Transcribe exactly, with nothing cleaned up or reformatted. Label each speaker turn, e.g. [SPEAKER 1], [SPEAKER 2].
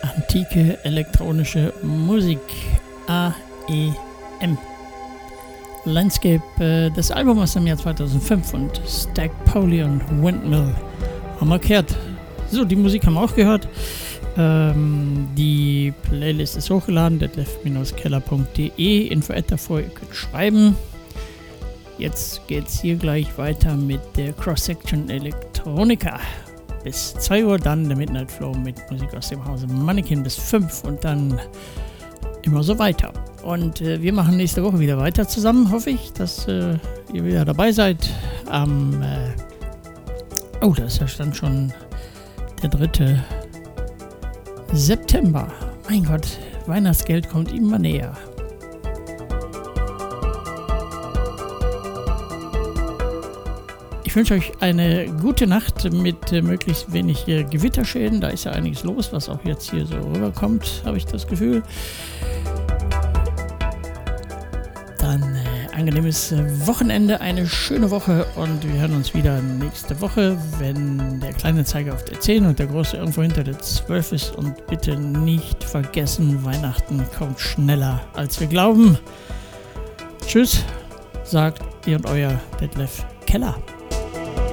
[SPEAKER 1] Antike elektronische Musik, A E M. Landscape, äh, das Album aus dem Jahr zweitausendfünf und Stagpolion Windmill haben wir gehört. So, die Musik haben wir auch gehört. Ähm, die Playlist ist hochgeladen, detlef keller punkt de, info at davor, ihr könnt schreiben. Jetzt geht's hier gleich weiter mit der Cross-Section Electronica. Bis zwei Uhr, dann der Midnight Flow mit Musik aus dem Hause Mannequin bis fünf und dann immer so weiter. Und äh, wir machen nächste Woche wieder weiter zusammen, hoffe ich, dass äh, ihr wieder dabei seid. Am, äh oh, da ist ja dann schon der dritte September. Mein Gott, Weihnachtsgeld kommt immer näher. Ich wünsche euch eine gute Nacht mit äh, möglichst wenig äh, Gewitterschäden. Da ist ja einiges los, was auch jetzt hier so rüberkommt, habe ich das Gefühl. Dann äh, angenehmes äh, Wochenende, eine schöne Woche und wir hören uns wieder nächste Woche, wenn der kleine Zeiger auf der zehn und der große irgendwo hinter der zwölf ist. Und bitte nicht vergessen, Weihnachten kommt schneller, als wir glauben. Tschüss, sagt ihr und euer Detlef Keller.